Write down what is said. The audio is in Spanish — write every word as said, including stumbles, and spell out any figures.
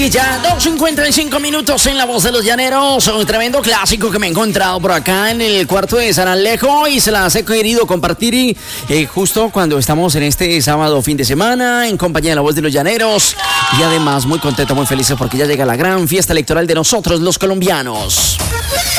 Y ya dos cincuenta y cinco minutos en La Voz de los Llaneros, un tremendo clásico que me he encontrado por acá en el cuarto de San Alejo y se las he querido compartir y, eh, justo cuando estamos en este sábado fin de semana en compañía de La Voz de los Llaneros y además muy contento, muy feliz porque ya llega la gran fiesta electoral de nosotros los colombianos.